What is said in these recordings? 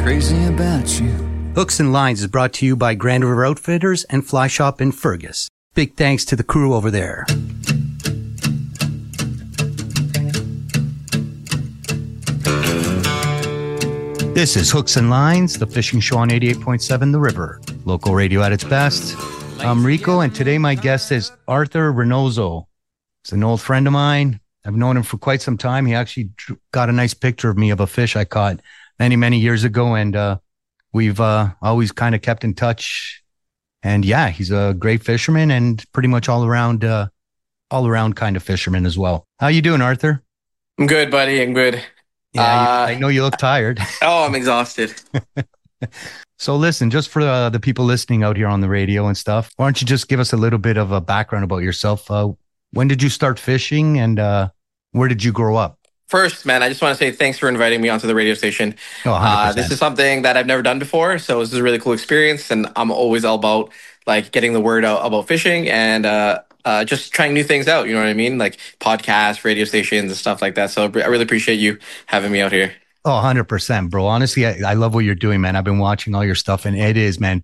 crazy about you. Hooks and Lines is brought to you by Grand River Outfitters and Fly Shop in Fergus. Big thanks to the crew over there. This is Hooks and Lines, the fishing show on 88.7 The River. Local radio at its best. I'm Rico, and today my guest is Arthur Reynoso. He's an old friend of mine. I've known him for quite some time. He actually got a nice picture of me of a fish I caught many, many years ago, and we've always kind of kept in touch. And yeah, he's a great fisherman and pretty much all around kind of fisherman as well. How you doing, Arthur? I'm good, buddy. I'm good. Yeah, I know you look tired. Oh, I'm exhausted. So listen, just for the people listening out here on the radio and stuff, why don't you just give us a little bit of a background about yourself? When did you start fishing, and where did you grow up? First, man, I just want to say thanks for inviting me onto the radio station. Oh, 100%. This is something that I've never done before, so this is a really cool experience, and I'm always all about like getting the word out about fishing and just trying new things out. You know what I mean? Like podcasts, radio stations, and stuff like that. So I really appreciate you having me out here. Oh, 100%, bro. Honestly, I love what you're doing, man. I've been watching all your stuff, and it is, man.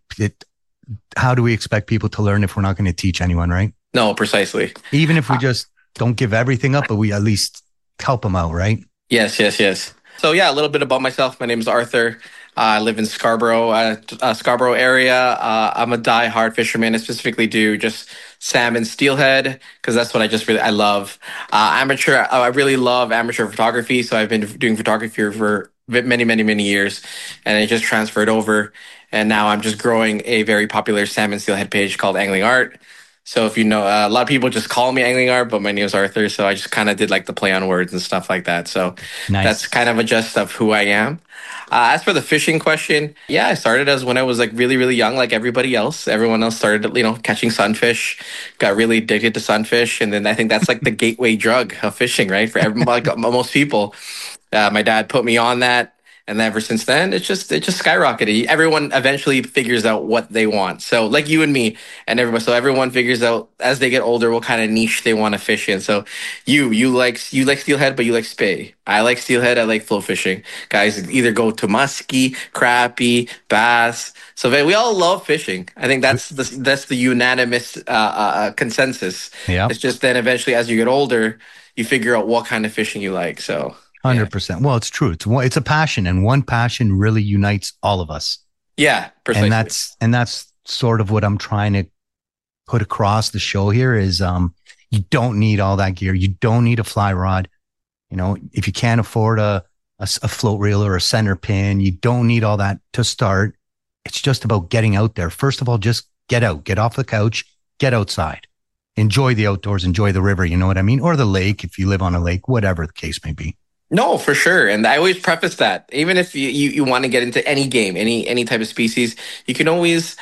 How do we expect people to learn if we're not going to teach anyone, right? No, precisely. Even if we just don't give everything up, but we at least help them out, right? Yes. So yeah, a little bit about myself. My name is Arthur. I live in Scarborough area. I'm a die-hard fisherman. I specifically do just salmon steelhead because that's what I love. Amateur. I really love amateur photography. So I've been doing photography for many years, and I just transferred over. And now I'm just growing a very popular salmon steelhead page called Angling Art. So if you know, a lot of people just call me Angling Art, but my name is Arthur. So I just kind of did like the play on words and stuff like that. So That's kind of a gist of who I am. As for the fishing question, yeah, I started as when I was like really young, like everybody else. Everyone else started, catching sunfish, got really addicted to sunfish. And then I think that's like the gateway drug of fishing, right? For like most people. My dad put me on that. And ever since then, it just skyrocketed. Everyone eventually figures out what they want. So like you and me and everyone. So everyone figures out as they get older what kind of niche they want to fish in. So you like steelhead, but you like spey. I like steelhead. I like flow fishing. Guys either go to muskie, crappie, bass. So we all love fishing. I think that's the unanimous consensus. Yeah. It's just then eventually as you get older, you figure out what kind of fishing you like. So. 100%. Well, it's true. It's a passion, and one passion really unites all of us. Yeah, precisely. And that's sort of what I'm trying to put across the show here is you don't need all that gear. You don't need a fly rod. If you can't afford a float reel or a center pin, you don't need all that to start. It's just about getting out there. First of all, just get out, get off the couch, get outside, enjoy the outdoors, enjoy the river. You know what I mean? Or the lake, if you live on a lake, whatever the case may be. No, for sure. And I always preface that even if you want to get into any game, any type of species, you can always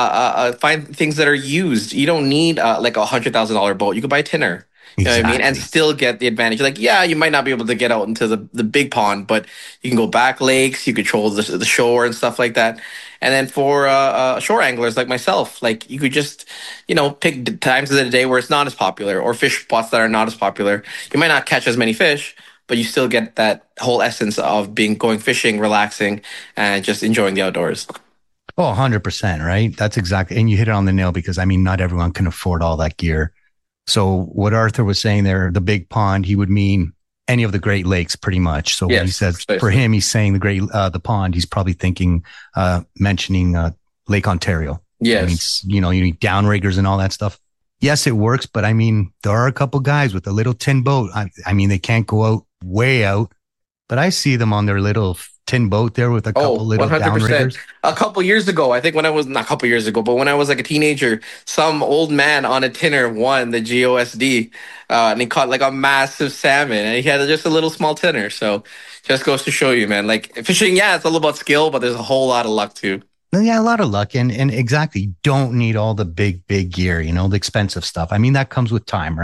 find things that are used. You don't need like $100,000 boat. You could buy a tinner. You know what I mean? And still get the advantage. Like, yeah, you might not be able to get out into the big pond, but you can go back lakes, you control the shore and stuff like that. And then for shore anglers like myself, like you could just, pick times of the day where it's not as popular or fish spots that are not as popular. You might not catch as many fish, but you still get that whole essence of going fishing, relaxing, and just enjoying the outdoors. Oh, 100%, right? That's exactly. And you hit it on the nail because, not everyone can afford all that gear. So what Arthur was saying there, the big pond, he would mean any of the Great Lakes pretty much. So when he says, precisely. For him, he's saying the pond, he's probably thinking, mentioning Lake Ontario. Yes. You need downriggers and all that stuff. Yes, it works, but there are a couple guys with a little tin boat. They can't go out way out, but I see them on their little tin boat there with a couple little 100%. Downriggers. A couple years ago, I think when I was not a couple years ago, but when I was like a teenager, some old man on a tinner won the GOSD, and he caught like a massive salmon, and he had just a little small tinner. So just goes to show you, man, like fishing, yeah, it's all about skill, but there's a whole lot of luck too. Yeah, a lot of luck. And exactly, you don't need all the big gear, the expensive stuff. That comes with time, right?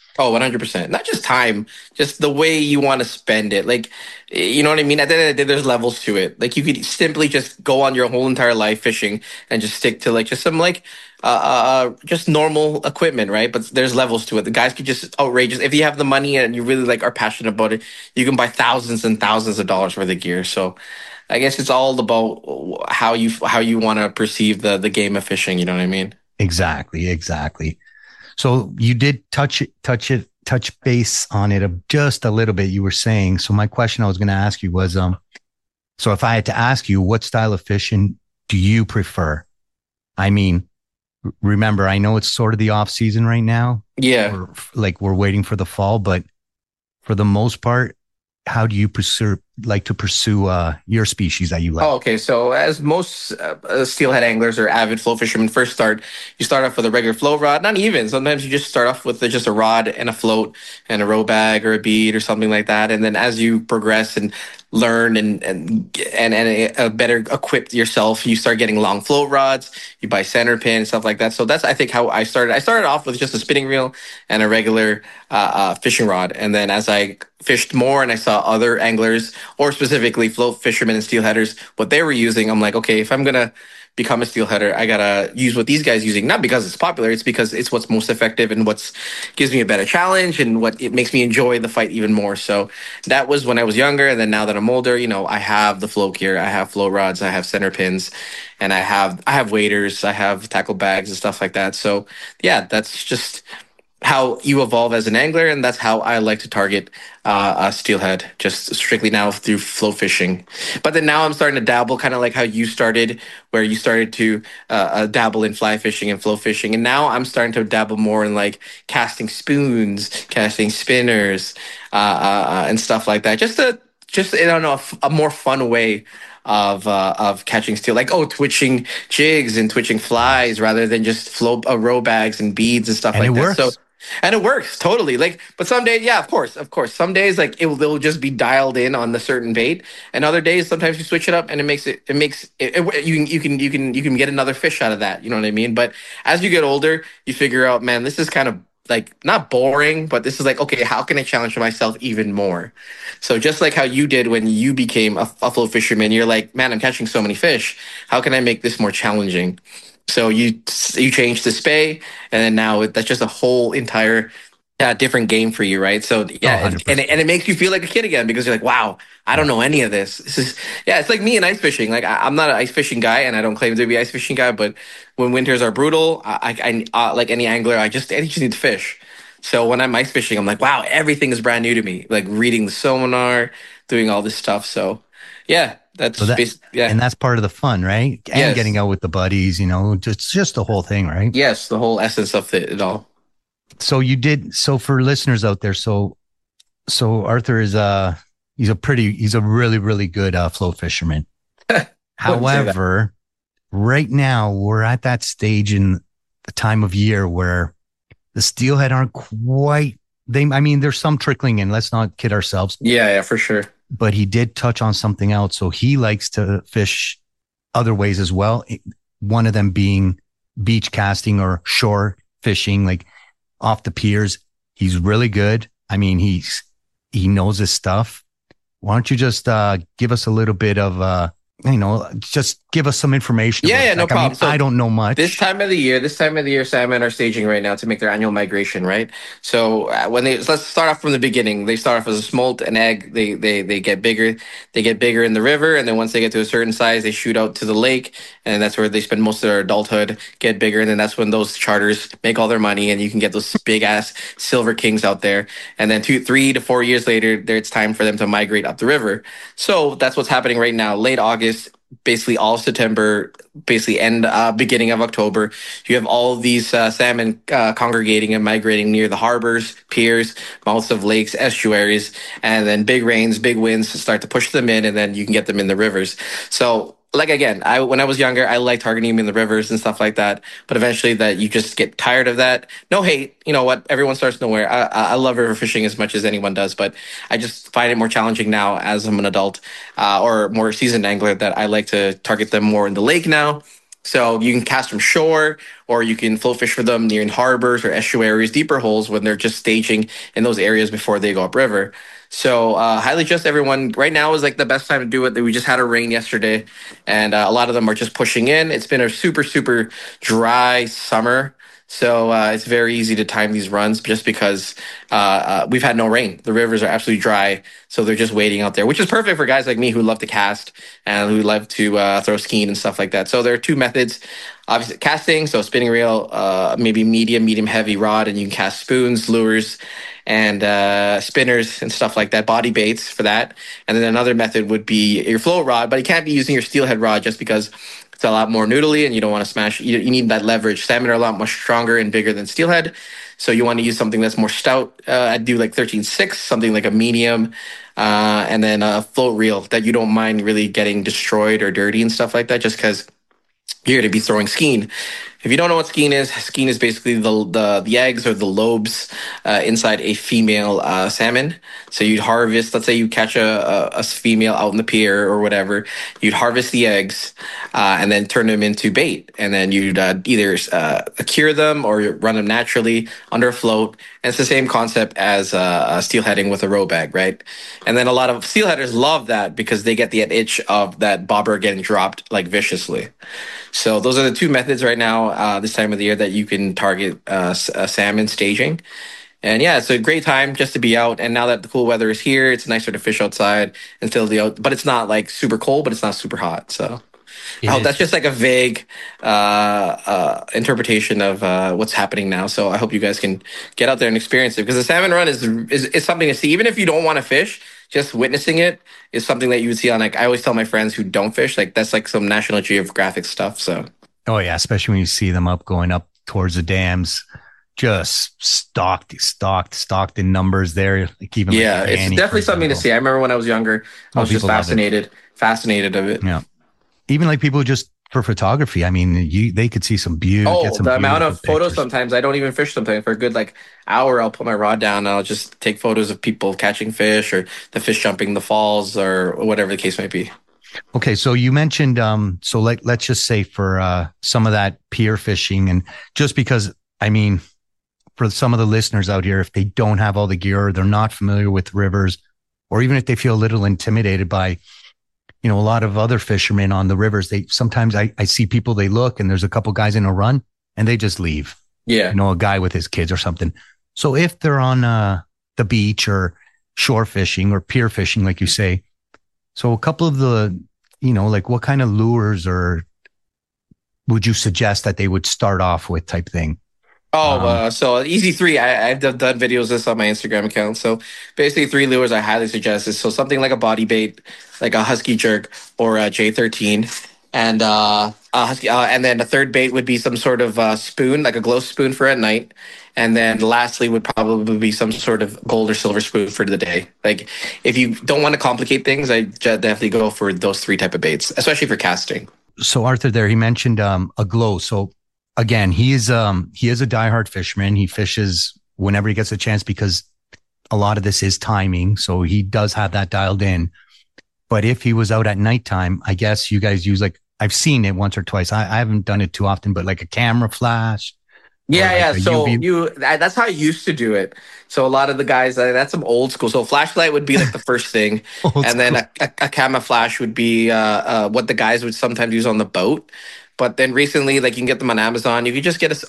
Oh, 100%. Not just time, just the way you want to spend it. Like, you know what I mean? At the end of the day, there's levels to it. Like, you could simply just go on your whole entire life fishing and just stick to like just some like just normal equipment, right? But there's levels to it. The guys could just outrageous. If you have the money and you really like are passionate about it, you can buy thousands and thousands of dollars worth of gear. So I guess it's all about how you want to perceive the game of fishing. You know what I mean? Exactly, exactly. So you did touch base on it just a little bit. You were saying. So my question I was going to ask you was, so if I had to ask you, what style of fishing do you prefer? I mean, remember, I know it's sort of the off season right now. Yeah. We're waiting for the fall, but for the most part, how do you pursue your species that you like? Oh, okay. So, as most steelhead anglers or avid flow fishermen first start, you start off with a regular flow rod. Not even. Sometimes you just start off with just a rod and a float and a row bag or a bead or something like that. And then as you progress and learn and better equip yourself, you start getting long float rods. You buy center pin stuff like that. So that's I think how I started. I started off with just a spinning reel and a regular fishing rod, and then as I fished more and I saw other anglers or specifically float fishermen and steelheaders what they were using, I'm like, okay, if I'm gonna become a steelheader, I gotta use what these guys using. Not because it's popular, it's because it's what's most effective and what's gives me a better challenge and what it makes me enjoy the fight even more. So that was when I was younger, and then now that I'm older, I have the float gear, I have float rods, I have center pins, and I have waders, I have tackle bags and stuff like that. So yeah, that's just how you evolve as an angler, and that's how I like to target steelhead, just strictly now through flow fishing. But then now I'm starting to dabble, kind of like how you started, where you started to dabble in fly fishing and flow fishing, and now I'm starting to dabble more in like casting spoons, casting spinners, and stuff like that. Just I don't know, a more fun way of catching steel, like twitching jigs and twitching flies rather than just float row bags and beads and stuff And it like that. So works. and it works totally. Like, but some days, yeah, of course. Some days, like they'll just be dialed in on the certain bait, and other days, sometimes you switch it up, and you can get another fish out of that. You know what I mean? But as you get older, you figure out, man, this is kind of like not boring, but this is like, okay, how can I challenge myself even more? So just like how you did when you became a float fisherman, you're like, man, I'm catching so many fish. How can I make this more challenging? So you change to spay, and then now that's just a whole entire different game for you, right? So Oh, yeah, and 100%. it makes you feel like a kid again because you're like, wow, I don't Yeah. know any of this. This is yeah, it's like me and ice fishing. Like I'm not an ice fishing guy, and I don't claim to be an ice fishing guy, but when winters are brutal, like any angler, I just need to fish. So when I'm ice fishing, I'm like, wow, everything is brand new to me. Like reading the sonar, doing all this stuff. So yeah, So that's that, yeah, and that's part of the fun, right? And getting yes. out with the buddies, just the whole thing, right? Yes, the whole essence of it all. So you did, so for listeners out there, so Arthur is he's a really, really good float fisherman. Wouldn't say that. However, right now we're at that stage in the time of year where the steelhead aren't quite I mean, there's some trickling in, let's not kid ourselves, Yeah, yeah, for sure. but he did touch on something else. So he likes to fish other ways as well. One of them being beach casting or shore fishing, like off the piers. He's really good. I mean, he knows his stuff. Why don't you just give us a little bit of just give us some information Yeah, about yeah, it. no Like, I mean, problem. I So don't know this much. time of the year, salmon are staging right now to make their annual migration, right? So let's start off from the beginning. They start off as a smolt, an egg. They get bigger. They get bigger in the river, and then once they get to a certain size, they shoot out to the lake, and that's where they spend most of their adulthood. Get bigger, and then that's when those charters make all their money, and you can get those big ass silver kings out there. And then 3 to 4 years later, it's time for them to migrate up the river. So that's what's happening right now. Late August, basically all of September, basically end beginning of October. You have all of these salmon congregating and migrating near the harbors, piers, mouths of lakes, estuaries, and then big rains, big winds start to push them in, and then you can get them in the rivers. So like again, I when I was younger, I liked targeting them in the rivers and stuff like that. But eventually, that you just get tired of that. No hate, you know what? Everyone starts nowhere. I love river fishing as much as anyone does, but I just find it more challenging now as I'm an adult or more seasoned angler that I like to target them more in the lake now. So you can cast from shore, or you can float fish for them near in harbors or estuaries, deeper holes when they're just staging in those areas before they go upriver. So highly suggest everyone. Right now is like the best time to do it. We just had a rain yesterday, and a lot of them are just pushing in. It's been a super dry summer. So it's very easy to time these runs just because we've had no rain. The rivers are absolutely dry, so they're just waiting out there, which is perfect for guys like me who love to cast and who love to throw skein and stuff like that. So there are two methods. Obviously, casting, so spinning reel, maybe medium heavy rod, and you can cast spoons, lures, and spinners and stuff like that, body baits for that. And then another method would be your float rod, but you can't be using your steelhead rod just because it's a lot more noodly and you don't want to smash. You need that leverage. Salmon are a lot more stronger and bigger than steelhead. So you want to use something that's more stout. I'd do like 13.6, something like a medium, and then a float reel that you don't mind really getting destroyed or dirty and stuff like that, just because you're going to be throwing skein. If you don't know what skein is basically the eggs or the lobes inside a female salmon. So you'd harvest, let's say you catch a female out in the pier or whatever, you'd harvest the eggs and then turn them into bait. And then you'd either cure them or run them naturally under a float. And it's the same concept as steelheading with a row bag, right? And then a lot of steelheaders love that because they get the itch of that bobber getting dropped like viciously. So those are the two methods right now, this time of the year, that you can target salmon staging. And yeah, it's a great time just to be out. And now that the cool weather is here, it's nicer to fish outside and feel but it's not like super cold, but it's not super hot. So I hope that's just like a vague interpretation of what's happening now. So I hope you guys can get out there and experience it, because the salmon run is something to see. Even if you don't want to fish, just witnessing it is something that you would see on, like, I always tell my friends who don't fish, like, that's like some National Geographic stuff. So Oh yeah, especially when you see them going up towards the dams, just stocked in numbers there. Like even yeah, like it's Danny, definitely something to see. I remember when I was younger, I was just people love it. fascinated of it. Yeah, even like people just for photography. I mean, they could see some get Oh, some the amount beautiful of photos, pictures. sometimes I don't even fish sometimes. For a good like hour, I'll put my rod down and I'll just take photos of people catching fish or the fish jumping the falls or whatever the case might be. Okay, so you mentioned so like let's just say for some of that pier fishing, and just because I mean for some of the listeners out here, if they don't have all the gear, they're not familiar with rivers, or even if they feel a little intimidated by, a lot of other fishermen on the rivers, they sometimes I see people, they look and there's a couple guys in a run and they just leave, Yeah. a guy with his kids or something. So if they're on the beach or shore fishing or pier fishing, like you say, so a couple of the, like what kind of lures or would you suggest that they would start off with type thing? Oh, so easy three. I've done videos of this on my Instagram account. So basically, three lures I highly suggest is so something like a body bait, like a husky jerk or a J13, and and then a third bait would be some sort of spoon, like a glow spoon for at night, and then lastly would probably be some sort of gold or silver spoon for the day. Like if you don't want to complicate things, I definitely go for those three type of baits, especially for casting. So Arthur there, he mentioned a glow. So again, he is a diehard fisherman. He fishes whenever he gets a chance because a lot of this is timing. So he does have that dialed in. But if he was out at nighttime, I guess you guys use, like, I've seen it once or twice. I haven't done it too often, but like a camera flash or Yeah, like yeah. a So UV. that's how I used to do it. So a lot of the guys, that's some old school. So flashlight would be like the first thing, Old and then school. a camera flash would be what the guys would sometimes use on the boat. But then recently, like you can get them on Amazon. You can just get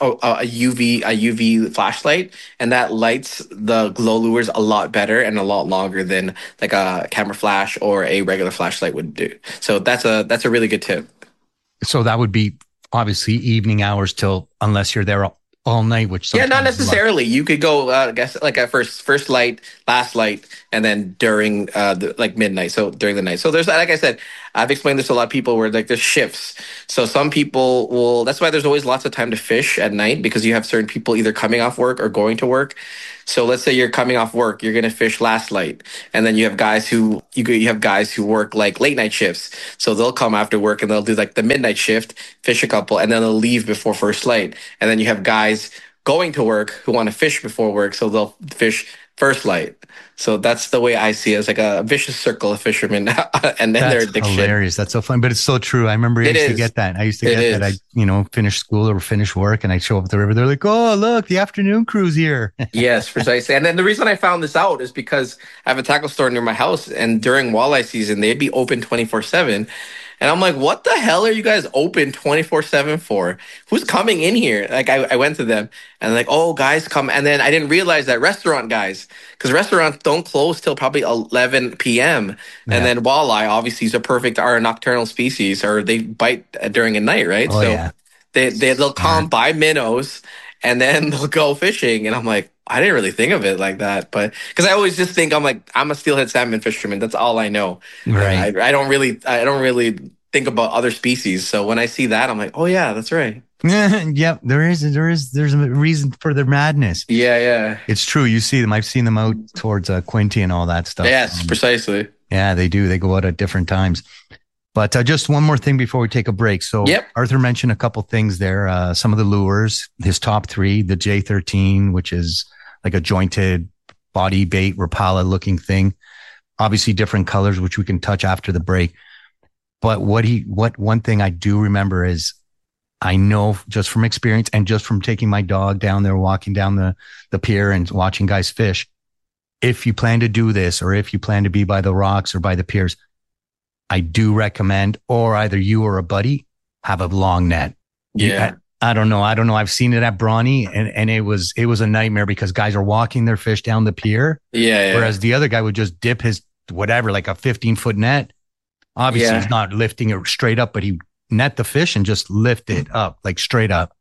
a UV flashlight, and that lights the glow lures a lot better and a lot longer than like a camera flash or a regular flashlight would do. So that's a really good tip. So that would be obviously evening hours till, unless you're there all night, which Yeah, not sometimes a lot. necessarily. You could go, I guess, like at first light, last light, and then during like midnight. So during the night. So there's, like I said, I've explained this to a lot of people where like there's shifts. So some people will. That's why there's always lots of time to fish at night, because you have certain people either coming off work or going to work. So let's say you're coming off work, you're gonna fish last light, and then you have guys who you have guys who work like late night shifts. So they'll come after work and they'll do like the midnight shift, fish a couple, and then they'll leave before first light. And then you have guys going to work who want to fish before work, so they'll fish First light. So that's the way I see it. It's like a vicious circle of fishermen and then their That's addiction. hilarious. That's so fun, but it's so true. I remember I used to get that. I finish school or finish work and I show up at the river. They're like, oh, look, the afternoon crew's here. Yes, precisely. And then the reason I found this out is because I have a tackle store near my house, and during walleye season, they'd be open 24/7. And I'm like, what the hell are you guys open 24/7 for? Who's coming in here? Like, I went to them and like, oh, guys come. And then I didn't realize that restaurant guys, because restaurants don't close till probably 11 p.m. Yeah. And then walleye, obviously, is a perfect are a nocturnal species, or they bite during a night, right? Oh, So yeah. they'll come buy minnows and then they'll go fishing. And I'm like, I didn't really think of it like that, but because I always just think I'm a steelhead salmon fisherman. That's all I know. Right. I don't really think about other species. So when I see that, I'm like, oh yeah, that's right. Yep. There's a reason for their madness. Yeah. It's true. You see them. I've seen them out towards Quinty and all that stuff. Yes, precisely. Yeah, they do. They go out at different times. But just one more thing before we take a break. So Arthur mentioned a couple things there. Some of the lures, his top three, the J13, which is like a jointed body bait, Rapala looking thing. Obviously different colors, which we can touch after the break. But one thing I do remember is I know just from experience and just from taking my dog down there, walking down the pier and watching guys fish. If you plan to do this, or if you plan to be by the rocks or by the piers, I do recommend, or either you or a buddy have a long net. Yeah. I don't know. I've seen it at Brawny and it was a nightmare because guys are walking their fish down the pier. Yeah. Whereas the other guy would just dip his whatever, like a 15-foot net. Obviously he's not lifting it straight up, but he net the fish and just lift it up, like straight up.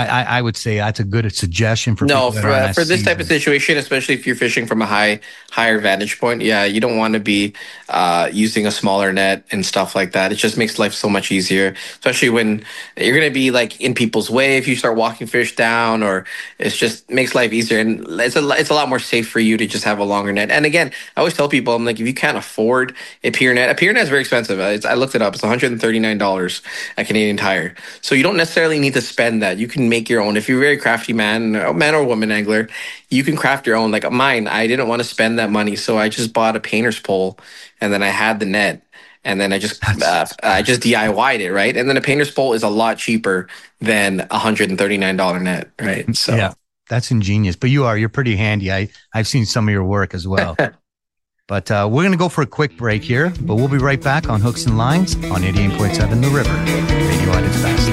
I would say that's a good suggestion for people for this type of situation, especially if you're fishing from a higher vantage point. Yeah, you don't want to be using a smaller net and stuff like that. It just makes life so much easier, especially when you're going to be like in people's way if you start walking fish down, or it just makes life easier, and it's a lot more safe for you to just have a longer net. And again, I always tell people, I'm like, if you can't afford a pier net is very expensive. I looked it up; it's $139 at Canadian Tire. So you don't necessarily need to spend that. You can make your own. If you're a very crafty man or woman angler, you can craft your own. Like mine, I didn't want to spend that money, so I just bought a painter's pole, and then I had the net, and then I just DIY'd it, right? And then a painter's pole is a lot cheaper than $139 net, right? So yeah, that's ingenious. But you're pretty handy. I've seen some of your work as well. But we're going to go for a quick break here, but we'll be right back on Hooks and Lines on 88.7 The River, radio at its best.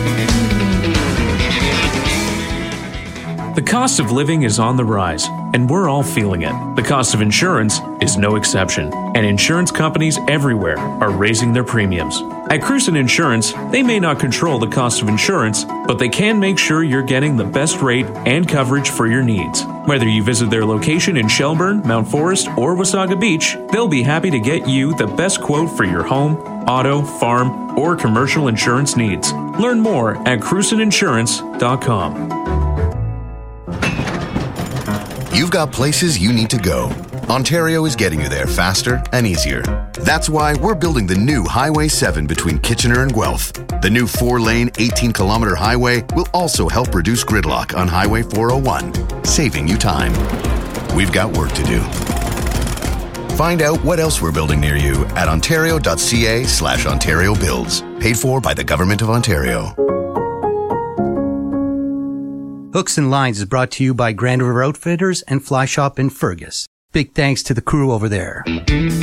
The cost of living is on the rise, and we're all feeling it. The cost of insurance is no exception, and insurance companies everywhere are raising their premiums. At Cruson Insurance, they may not control the cost of insurance, but they can make sure you're getting the best rate and coverage for your needs. Whether you visit their location in Shelburne, Mount Forest, or Wasaga Beach, they'll be happy to get you the best quote for your home, auto, farm, or commercial insurance needs. Learn more at crusoninsurance.com. You've got places you need to go. Ontario is getting you there faster and easier. That's why we're building the new Highway 7 between Kitchener and Guelph. The new 4-lane, 18-kilometer highway will also help reduce gridlock on Highway 401, saving you time. We've got work to do. Find out what else we're building near you at ontario.ca/Ontario Builds. Paid for by the Government of Ontario. Hooks and Lines is brought to you by Grand River Outfitters and Fly Shop in Fergus. Big thanks to the crew over there. We're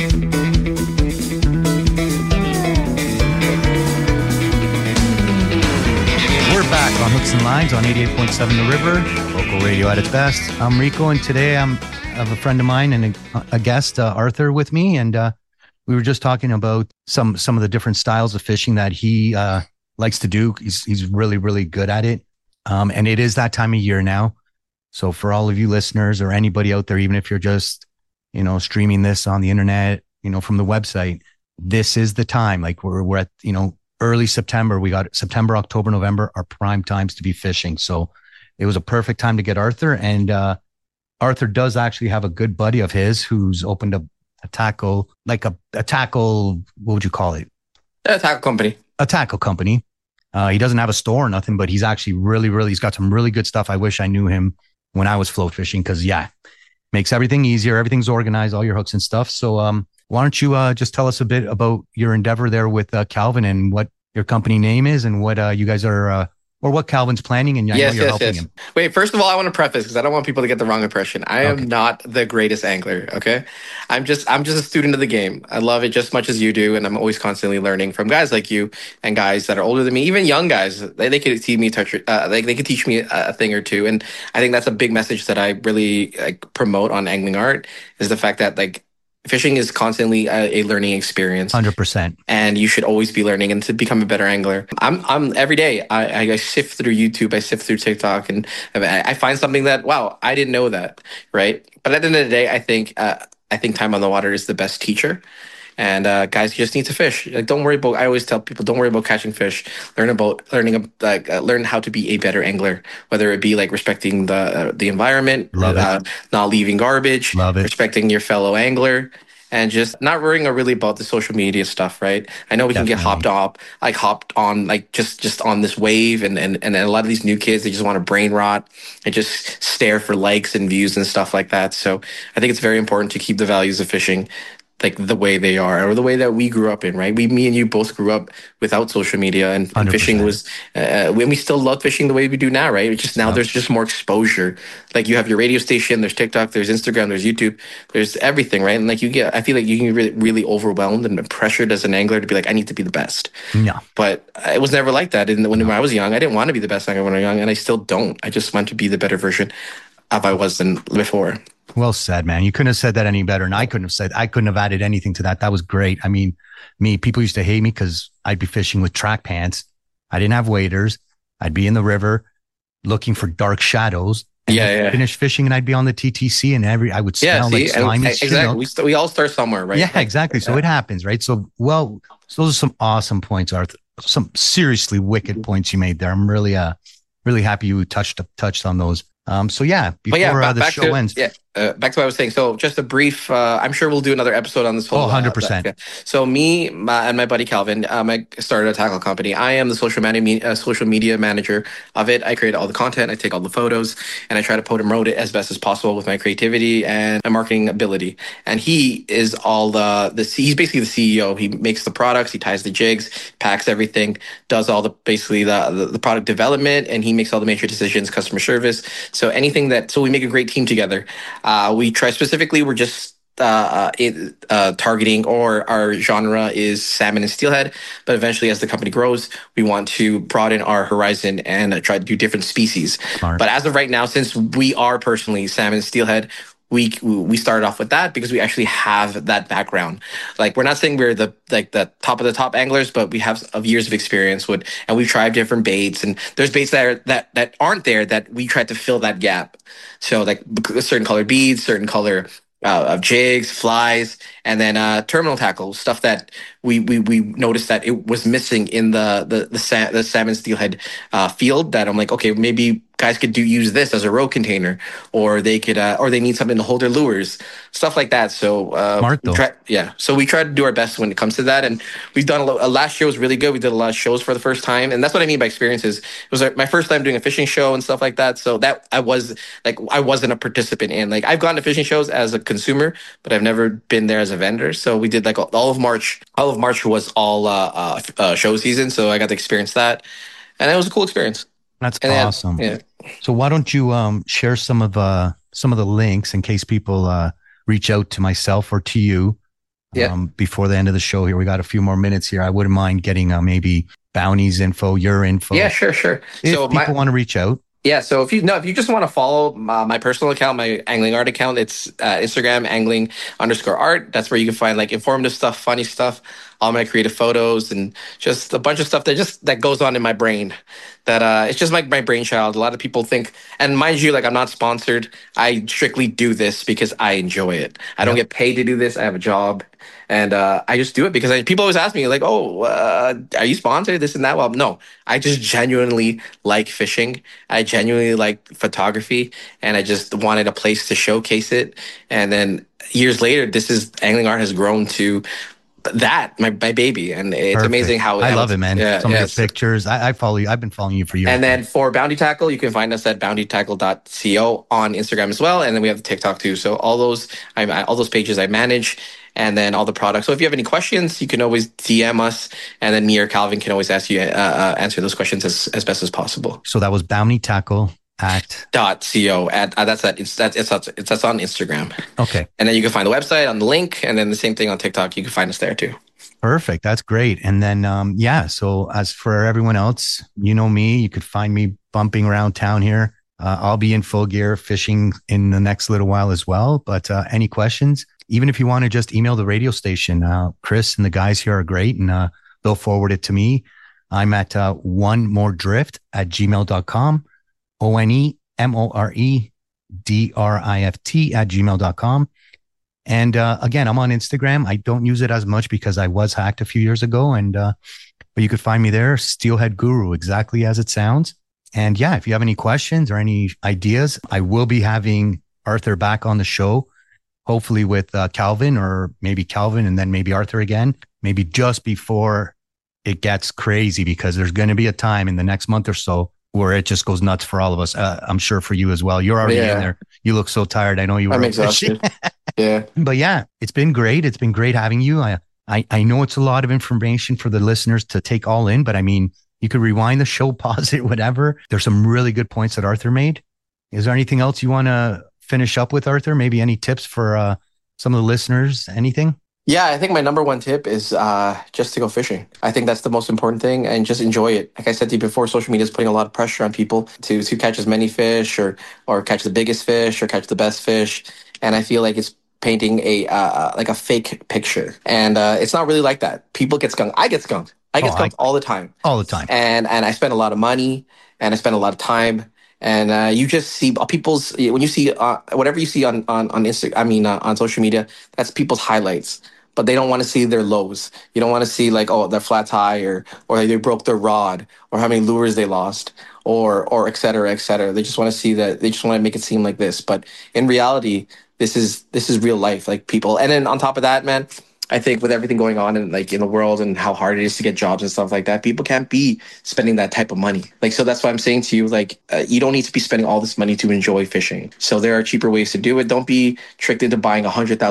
back on Hooks and Lines on 88.7 The River, local radio at its best. I'm Rico, and today I have a friend of mine and a guest, Arthur, with me, and we were just talking about some of the different styles of fishing that he likes to do. He's really, really good at it. And it is that time of year now. So for all of you listeners or anybody out there, even if you're just, streaming this on the internet, from the website, this is the time. Like we're at, early September. We got September, October, November are prime times to be fishing. So it was a perfect time to get Arthur. And Arthur does actually have a good buddy of his who's opened a tackle, like a tackle, what would you call it? A tackle company. A tackle company. He doesn't have a store or nothing, but he's actually really, really, he's got some really good stuff. I wish I knew him when I was float fishing because, makes everything easier. Everything's organized, all your hooks and stuff. So why don't you just tell us a bit about your endeavor there with Calvin and what your company name is and what you guys are or what Calvin's planning, and I know you're helping him. Wait, first of all, I want to preface because I don't want people to get the wrong impression. I am not the greatest angler, okay? I'm just a student of the game. I love it just as much as you do, and I'm always constantly learning from guys like you and guys that are older than me, even young guys. They could teach me they could teach me a thing or two, and I think that's a big message that I really promote on Angling Art is the fact that fishing is constantly a learning experience. 100%. And you should always be learning and to become a better angler. I'm every day, I sift through YouTube, I sift through TikTok, and I find something that, wow, I didn't know that, right? But at the end of the day, I think time on the water is the best teacher. And guys, you just need to fish. Don't worry about. I always tell people, don't worry about catching fish. Learn how to be a better angler. Whether it be respecting the environment, not leaving garbage, respecting your fellow angler, and just not worrying really about the social media stuff. Right? I know we can get hopped on just on this wave, and a lot of these new kids, they just want to brain rot and just stare for likes and views and stuff like that. So I think it's very important to keep the values of fishing the way they are, or the way that we grew up in, right? Me and you both grew up without social media, and fishing was, when we still love fishing the way we do now, right? It's just now there's just more exposure. You have your radio station, there's TikTok, there's Instagram, there's YouTube, there's everything, right? And I feel like you can get really overwhelmed and pressured as an angler to be I need to be the best. Yeah. But it was never like that. And when I was young, I didn't want to be the best angler when I was young, and I still don't. I just want to be the better version of I was than before. Well said, man. You couldn't have said that any better. And I couldn't have added anything to that. That was great. I mean, people used to hate me because I'd be fishing with track pants. I didn't have waders. I'd be in the river looking for dark shadows. And finish fishing, and I'd be on the TTC, and I would smell like slimy. Exactly. We all start somewhere, right? Yeah, exactly. So it happens, right? So those are some awesome points, Arthur. Some seriously wicked points you made there. I'm really happy you touched on those. Before the show ends. Back to what I was saying. So just a brief, I'm sure we'll do another episode on this whole. 100%. So me and my buddy Calvin, I started a tackle company. I am the social media manager of it. I create all the content. I take all the photos, and I try to promote it as best as possible with my creativity and my marketing ability. And he is he's basically the CEO. He makes the products, he ties the jigs, packs everything, does all the product development, and he makes all the major decisions, customer service. So we make a great team together. We try specifically, we're just targeting, or our genre is salmon and steelhead. But eventually, as the company grows, we want to broaden our horizon and try to do different species. Smart. But as of right now, since we are personally salmon and steelhead, we started off with that because we actually have that background. We're not saying we're the top of the top anglers, but we have years of experience and we've tried different baits, and there's baits that aren't there that we tried to fill that gap. So certain color beads, certain color of jigs, flies, and then terminal tackle, stuff that we noticed that it was missing in the salmon steelhead field. That I'm okay, maybe guys could use this as a row container, or they could, or they need something to hold their lures, stuff like that. So smart though. So we try to do our best when it comes to that, and we've done last year was really good. We did a lot of shows for the first time, and that's what I mean by experiences. It was my first time doing a fishing show and stuff like that. So that I wasn't a participant in. I've gone to fishing shows as a consumer, but I've never been there as a vendor. So we did all of March. All of March was all show season, so I got to experience that, and it was a cool experience. That's awesome. So why don't you share some of the links in case people reach out to myself or to you before the end of the show here. We got a few more minutes here. I wouldn't mind getting maybe Bounty's info, your info. Yeah, sure. If so people want to reach out. Yeah, so if you just want to follow my personal account, my Angling Art account, it's Instagram angling_art. That's where you can find informative stuff, funny stuff, all my creative photos, and just a bunch of stuff that goes on in my brain. That it's just my brainchild. A lot of people think, and mind you, I'm not sponsored. I strictly do this because I enjoy it. I don't get paid to do this. I have a job. And I just do it because people always ask me, are you sponsored, this and that? Well, no, I just genuinely like fishing. I genuinely like photography, and I just wanted a place to showcase it. And then years later, Angling Art has grown to my baby, and it's Perfect. amazing how I love it, man. Yeah, Some of your pictures. I follow you. I've been following you for years. And then for Bounty Tackle, you can find us at bountytackle.co on Instagram as well, and then we have the TikTok too. So all those pages I manage, and then all the products. So if you have any questions, you can always DM us, and then me or Calvin can always ask you answer those questions as best as possible. So that was Bounty Tackle at .co that's on Instagram. Okay. And then you can find the website on the link, and then the same thing on TikTok. You can find us there too. Perfect. That's great. And then, so as for everyone else, you know me, you could find me bumping around town here. I'll be in full gear fishing in the next little while as well. But any questions, even if you want to just email the radio station, Chris and the guys here are great, and they'll forward it to me. I'm at onemoredrift@gmail.com. onemoredrift@gmail.com. And again, I'm on Instagram. I don't use it as much because I was hacked a few years ago. But you could find me there, Steelhead Guru, exactly as it sounds. And yeah, if you have any questions or any ideas, I will be having Arthur back on the show, hopefully with Calvin, or maybe Calvin and then maybe Arthur again, maybe just before it gets crazy, because there's going to be a time in the next month or so where it just goes nuts for all of us. I'm sure for you as well. You're already in there. You look so tired. I know you were. I'm exhausted. Yeah. But yeah, it's been great. It's been great having you. I know it's a lot of information for the listeners to take all in, but I mean, you could rewind the show, pause it, whatever. There's some really good points that Arthur made. Is there anything else you want to finish up with, Arthur? Maybe any tips for some of the listeners? Anything? Yeah, I think my number one tip is just to go fishing. I think that's the most important thing, and just enjoy it. Like I said to you before, social media is putting a lot of pressure on people to catch as many fish or catch the biggest fish or catch the best fish. And I feel like it's painting a fake picture. And it's not really like that. People get skunked. I get skunked. I get skunked all the time. All the time. And I spend a lot of money, and I spend a lot of time. And you just see people's, when you see whatever you see on Instagram, on social media, that's people's highlights. But they don't want to see their lows. You don't want to see like, oh, their flat tire, or they broke their rod, or how many lures they lost, or et cetera, et cetera. They just want to see that. They just want to make it seem like this. But in reality, this is real life, like people. And then on top of that, man, I think with everything going on in the world and how hard it is to get jobs and stuff like that, people can't be spending that type of money. So that's why I'm saying to you, you don't need to be spending all this money to enjoy fishing. So there are cheaper ways to do it. Don't be tricked into buying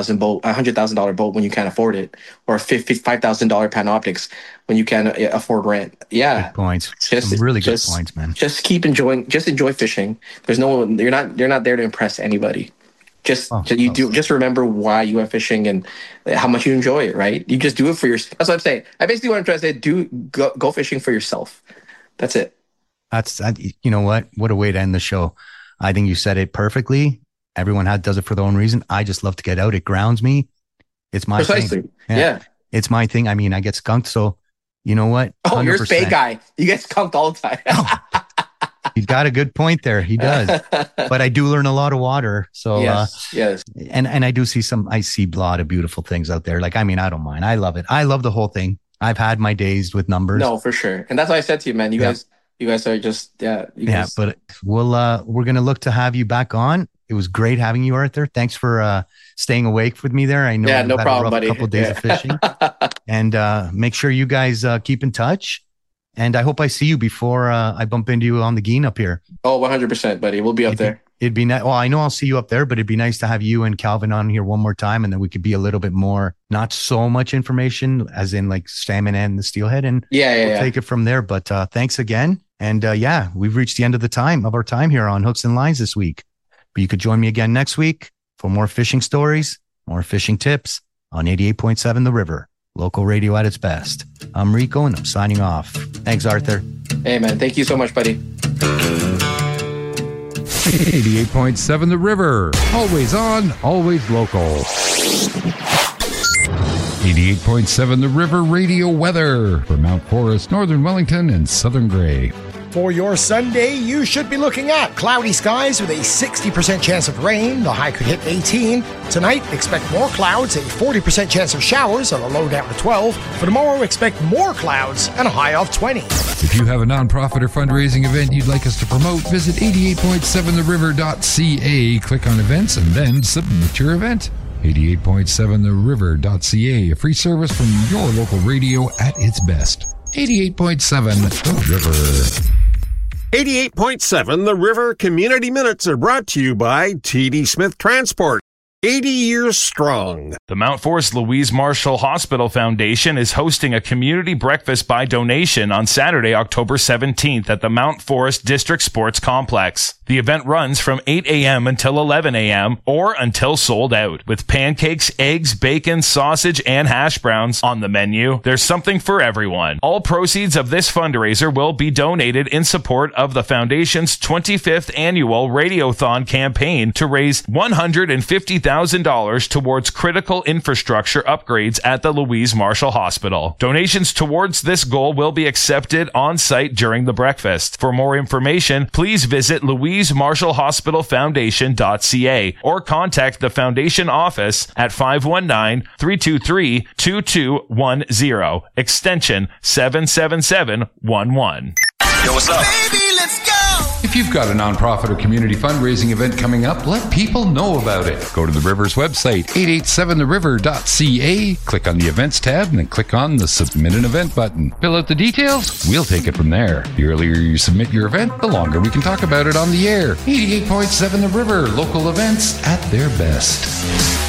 $100,000 boat when you can't afford it, or $5,000 Panoptics when you can't afford rent. Yeah, good points. Some really good points, man. Just keep enjoying. Just enjoy fishing. You're not there to impress anybody. Just remember why you are fishing and how much you enjoy it, right? You just do it for yourself. That's what I'm saying. I basically what I'm trying to say, go fishing for yourself. That's it. You know what? What a way to end the show. I think you said it perfectly. Everyone does it for their own reason. I just love to get out. It grounds me. It's my thing. Yeah. It's my thing. I mean, I get skunked. So you know what? 100%. Oh, you're a spay guy. You get skunked all the time. He's got a good point there. He does. But I do learn a lot of water. So, yes. And I do see I see a lot of beautiful things out there. I don't mind. I love it. I love the whole thing. I've had my days with numbers. No, for sure. And that's why I said to you, man, you guys are just, but we're going to look to have you back on. It was great having you, Arthur. Thanks for staying awake with me there. I know no problem, buddy. Couple of days of fishing. And make sure you guys keep in touch. And I hope I see you before I bump into you on the Geen up here. Oh, 100%, buddy. We'll be up there. It'd be nice. Well, I know I'll see you up there, but it'd be nice to have you and Calvin on here one more time. And then we could be a little bit more, not so much information as in like salmon and the steelhead. And we'll take it from there. But thanks again. And we've reached the end of our time here on Hooks and Lines this week. But you could join me again next week for more fishing stories, more fishing tips on 88.7 The River. Local radio at its best. I'm Rico, and I'm signing off. Thanks, Arthur. Hey, man. Thank you so much, buddy. 88.7 The River. Always on, always local. 88.7 The River radio weather for Mount Forest, Northern Wellington, and Southern Grey. For your Sunday, you should be looking at cloudy skies with a 60% chance of rain. The high could hit 18. Tonight, expect more clouds, a 40% chance of showers on a low down to 12. For tomorrow, expect more clouds and a high of 20. If you have a nonprofit or fundraising event you'd like us to promote, visit 88.7theriver.ca, click on events, and then submit your event. 88.7theriver.ca, a free service from your local radio at its best. 88.7 The River. 88.7 The River Community Minutes are brought to you by TD Smith Transport. 80 years strong. The Mount Forest Louise Marshall Hospital Foundation is hosting a community breakfast by donation on Saturday, October 17th at the Mount Forest District Sports Complex. The event runs from 8 a.m. until 11 a.m. or until sold out, with pancakes, eggs, bacon, sausage, and hash browns on the menu. There's something for everyone. All proceeds of this fundraiser will be donated in support of the Foundation's 25th annual Radiothon campaign to raise $150,000 towards critical infrastructure upgrades at the Louise Marshall Hospital. Donations towards this goal will be accepted on site during the breakfast. For more information, please visit louisemarshallhospitalfoundation.ca or contact the Foundation office at 519-323-2210, extension 77711. Yo, what's up? Baby, let's go! If you've got a nonprofit or community fundraising event coming up, let people know about it. Go to the River's website, 887theriver.ca, click on the Events tab, and then click on the Submit an Event button. Fill out the details, we'll take it from there. The earlier you submit your event, the longer we can talk about it on the air. 88.7 The River, local events at their best.